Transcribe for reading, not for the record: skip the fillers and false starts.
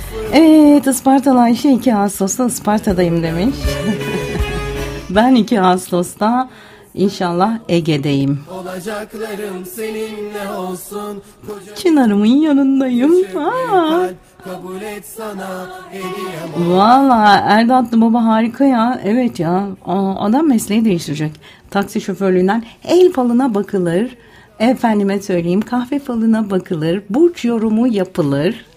Evet, Ispartalı Ayşe 2 Ağustos'ta Isparta'dayım demiş. Ben 2 Ağustos'ta inşallah Ege'deyim. Olacaklarım seninle olsun. Çınar'ımın yanındayım. Kabul et sana valla Erdatlı Baba harika ya. Evet ya, adam mesleği değiştirecek. Taksi şoförlüğünden el falına bakılır. Efendime söyleyeyim, kahve falına bakılır. Burç yorumu yapılır.